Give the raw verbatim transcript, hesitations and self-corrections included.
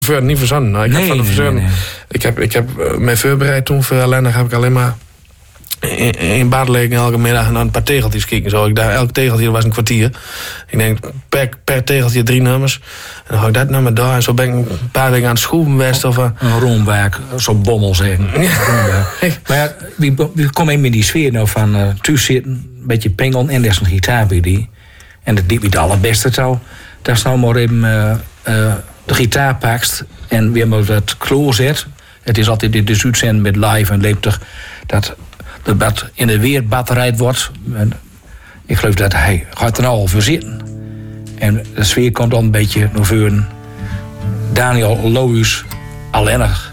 Voor niet verzonnen. Nou, ik, nee, heb van de nee, verzonnen, nee, nee. ik heb ik heb mij voorbereid toen voor alleen heb ik alleen maar in, in bad liggen elke middag naar een paar tegeltjes kijken. Zo. Ik daar elk tegeltje was een kwartier. Ik denk per, per tegeltje drie nummers. En dan ga ik dat nummer door en zo ben ik een paar dingen aan het schroeven best of een romwerk, zo'n bommel zeggen. Ja. Maar ja, wie, wie kom in met die sfeer nou van uh, thuis zitten, een beetje pingelen en er is een gitaar bij die. En dat niet het allerbeste zou. Dat is nou maar even uh, uh, de gitaar pakst en weer maar dat klo zet. Het is altijd dit dus uitzenden met live en leeptig dat de bad in de weer batterij wordt. En ik geloof dat hij gaat er nou al voor zitten. En de sfeer komt dan een beetje naar voren. Daniel Lohuis, alleenig.